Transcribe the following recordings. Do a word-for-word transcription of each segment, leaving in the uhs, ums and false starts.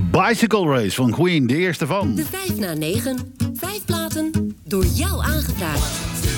Bicycle Race van Queen, de eerste van. De vijf na negen. Vijf platen door jou aangevraagd.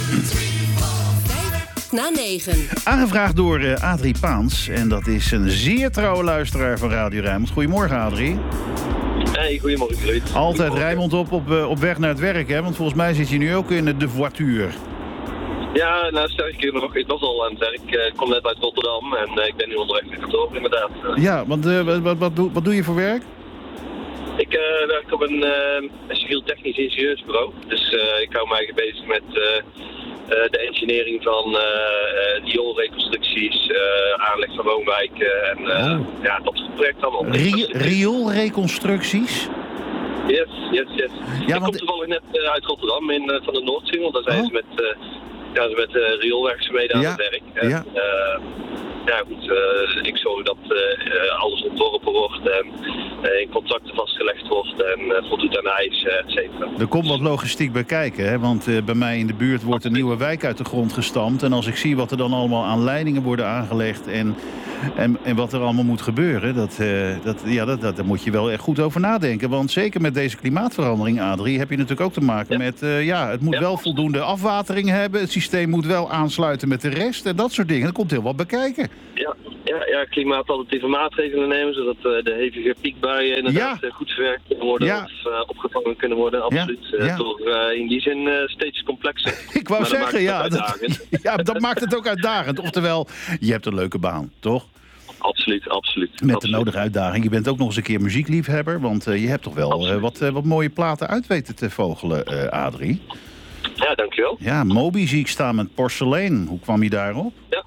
Vijf na negen. Aangevraagd door uh, Adrie Paans. En dat is een zeer trouwe luisteraar van Radio Rijnmond. Goedemorgen, Adrie. Hey, goedemorgen, Ruud. Altijd Rijnmond op, op, op weg naar het werk, hè? Want volgens mij zit je nu ook in de voituur. Ja, nou sterk je nog. Ik was al aan het werk. Ik kom net uit Rotterdam en uh, ik ben nu onderweg naar kantoor, inderdaad. Ja, want uh, wat, wat, wat, doe, wat doe je voor werk? Ik uh, werk op een, uh, een civiel technisch ingenieursbureau. Dus uh, ik hou me eigenlijk bezig met uh, uh, de engineering van uh, uh, rioolreconstructies, uh, aanleg van woonwijken en uh, oh. ja, dat soort projecten allemaal. Ri- rioolreconstructies? Yes, yes, yes. Ja, ik want... kom toevallig net uh, uit Rotterdam in, uh, van de Noordsingel. Daar zijn oh. ze met, uh, ja, ze met uh, rioolwerkzaamheden aan ja. het werk. En, ja. Uh, ja goed, uh, ik zorg dat uh, alles ontworpen wordt en uh, in contracten vastgelegd wordt en uh, voldoet aan eisen, et cetera. Er komt wat logistiek bij kijken, hè? Want uh, bij mij in de buurt wordt een nieuwe wijk uit de grond gestampt. En als ik zie wat er dan allemaal aan leidingen worden aangelegd en, en, en wat er allemaal moet gebeuren, dat, uh, dat, ja, dat, dat, daar moet je wel echt goed over nadenken. Want zeker met deze klimaatverandering, Adrie, heb je natuurlijk ook te maken ja. met, uh, ja, het moet ja. wel voldoende afwatering hebben. Het systeem moet wel aansluiten met de rest en dat soort dingen. Er komt heel wat bij kijken. Ja, ja, ja, klimaatadaptieve maatregelen nemen, zodat uh, de hevige piekbuien inderdaad ja. goed verwerkt kunnen worden ja. of uh, opgevangen kunnen worden. Absoluut. Ja. Uh, ja. Door uh, in die zin uh, steeds complexer. Ik wou maar zeggen, ja dat, ja, dat maakt het ook uitdagend. Oftewel, je hebt een leuke baan, toch? Absoluut, absoluut. Met absoluut. de nodige uitdaging. Je bent ook nog eens een keer muziekliefhebber, want uh, je hebt toch wel uh, wat, uh, wat mooie platen uit weten te vogelen, uh, Adrie. Ja, dankjewel. Ja, Moby zie ik staan met Porselein. Hoe kwam je daarop? Ja.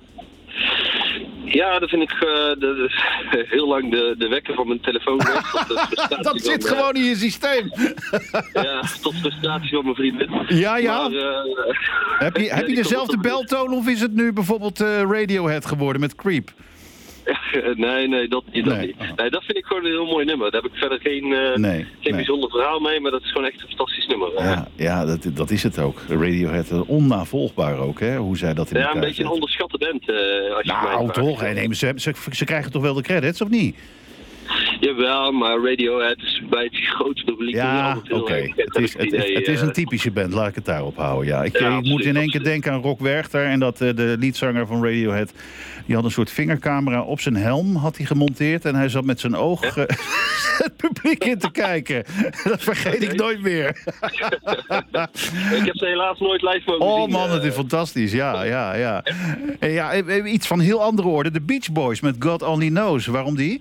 Ja, dat vind ik uh, de, de, heel lang de, de wekker van mijn telefoon weg. Dat zit van, gewoon in je systeem. Ja, tot frustratie van mijn vrienden. Ja, ja. Maar, uh, heb je, heb je dezelfde beltoon of is het nu bijvoorbeeld uh, Radiohead geworden met Creep? Nee, nee, dat, dat nee. niet. Nee, dat vind ik gewoon een heel mooi nummer. Daar heb ik verder geen, uh, nee, geen nee. bijzonder verhaal mee, maar dat is gewoon echt een fantastisch nummer. Ja, ja dat, dat is het ook. Radiohead, onnavolgbaar ook, hè, hoe zij dat in ja, een beetje zet. Een onderschatte band. Uh, als nou, je toch? Nee, nee, ze, ze, ze krijgen toch wel de credits, of niet? Jawel, maar Radiohead is bij het grootste publiek. Ja, oké. Okay. Het, is, het, het, het is een typische band, laat ik het daarop houden. Ja. Ik, ja, ik absoluut, moet in één keer denken aan Rock Werchter en dat uh, de leadzanger van Radiohead, die had een soort vingercamera op zijn helm had hij gemonteerd en hij zat met zijn oog uh, het publiek in te kijken. Dat vergeet ik nooit meer. Ik heb ze helaas nooit live mogen oh, zien. Oh man, het is fantastisch. Ja, ja, ja. En ja, iets van heel andere orde. De Beach Boys met God Only Knows. Waarom die?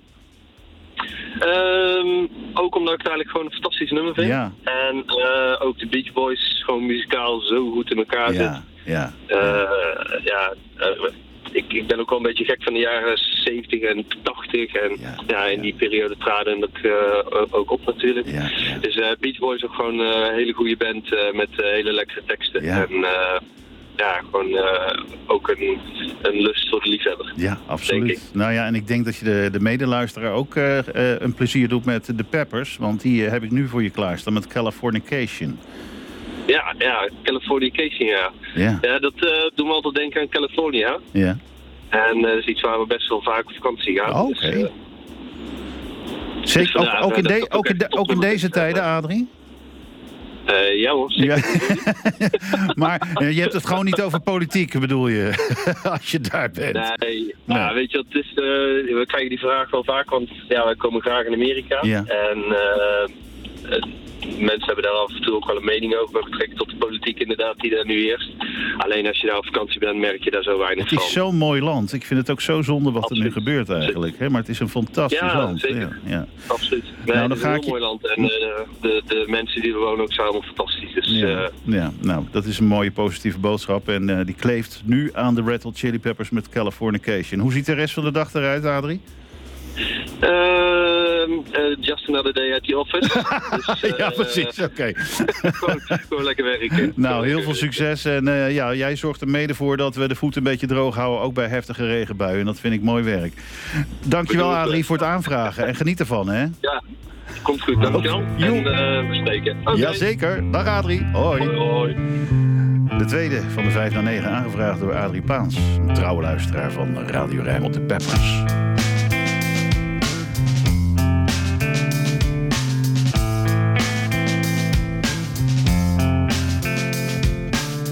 Um, ook omdat ik het eigenlijk gewoon een fantastisch nummer vind. Ja. En uh, ook de Beach Boys gewoon muzikaal zo goed in elkaar zit. Ja, ja. Uh, ja uh, ik, ik ben ook wel een beetje gek van de jaren zeventig en tachtig. En ja, ja, in ja. die periode traden dat uh, ook op natuurlijk. Ja, ja. Dus uh, Beach Boys ook gewoon uh, een hele goede band uh, met uh, hele lekkere teksten. Ja. En, uh, ja, gewoon uh, ook een, een lust voor de liefhebber. Ja, absoluut. Nou ja, en ik denk dat je de, de medeluisteraar ook uh, uh, een plezier doet met de Peppers. Want die uh, heb ik nu voor je klaarstaan met Californication. Ja, ja, Californication, ja. Ja, ja dat uh, doen we altijd denken aan California. Ja. En uh, dat is iets waar we best wel vaak op vakantie gaan. Oh, oké. Okay. Dus, uh, Zeker, dus, ook, ook, in de, ook, in de, ook in deze tijden, Adrie? Uh, ja hoor, ja. Maar uh, je hebt het gewoon niet over politiek, bedoel je, als je daar bent. Nee, nee. Nou, weet je wat, het is, uh, we krijgen die vraag wel vaak, want ja, wij komen graag in Amerika. Ja. En uh, uh, mensen hebben daar af en toe ook wel een mening over, met betrekking tot de politiek inderdaad, die daar nu heerst. Alleen als je daar op vakantie bent, merk je daar zo weinig van. Het is zo'n mooi land. Ik vind het ook zo zonde wat Absoluut. er nu gebeurt eigenlijk. Hè? Maar het is een fantastisch ja, land. Zeker. Ja, ja. Absoluut. Nee, nou, dan het is ga een heel ik... mooi land. En uh, de, de mensen die er wonen ook zijn allemaal fantastisch. Dus, ja. Uh... ja, nou, dat is een mooie positieve boodschap. En uh, die kleeft nu aan de Red Hot Chili Peppers met Californication. Hoe ziet de rest van de dag eruit, Adrie? Uh, uh, just another day at the office. Dus, uh, ja, precies. Oké. Okay. gewoon, gewoon lekker werken. Nou, heel veel succes. En uh, ja, jij zorgt er mede voor dat we de voeten een beetje droog houden, ook bij heftige regenbuien. En dat vind ik mooi werk. Dankjewel, Adrie, voor het aanvragen. En geniet ervan, hè? Ja, komt goed. Dankjewel. En uh, we spreken. Okay. Jazeker. Dag, Adrie. Hoi. Hoi, hoi. De tweede van de vijf naar negen, aangevraagd door Adrie Paans. Een trouwe luisteraar van Radio Rijnmond de Peppers.